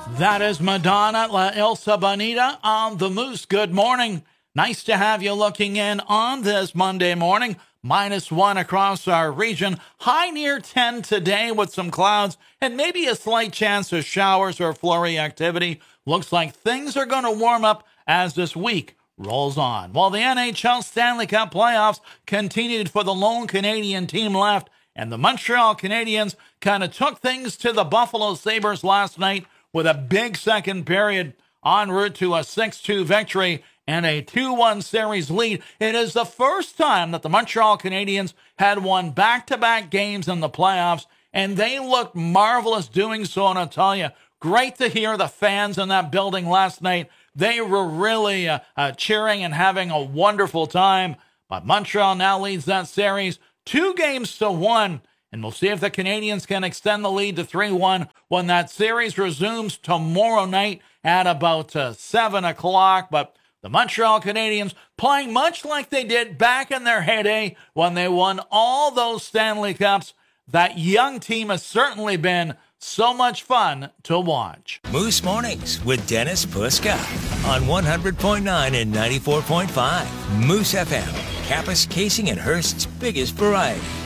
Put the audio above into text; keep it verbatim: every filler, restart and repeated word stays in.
That is Madonna La Ilsa Bonita on the Moose. Good morning. Nice to have you looking in on this Monday morning. Minus one across our region. High near ten today with some clouds and maybe a slight chance of showers or flurry activity. Looks like things are going to warm up as this week rolls on. While the N H L Stanley Cup playoffs continued for the lone Canadian team left, and the Montreal Canadiens kind of took things to the Buffalo Sabres last night with a big second period en route to a six two victory and a two one series lead. It is the first time that the Montreal Canadiens had won back-to-back games in the playoffs, and they looked marvelous doing so. And I'll tell you, great to hear the fans in that building last night. They were really uh, uh, cheering and having a wonderful time. But Montreal now leads that series two games to one. And we'll see if the Canadiens can extend the lead to three one when that series resumes tomorrow night at about uh, seven o'clock. But the Montreal Canadiens playing much like they did back in their heyday when they won all those Stanley Cups. That young team has certainly been so much fun to watch. Moose Mornings with Dennis Puska on one hundred point nine and ninety-four point five. Moose F M, Kappas, Casing, and Hearst's biggest variety.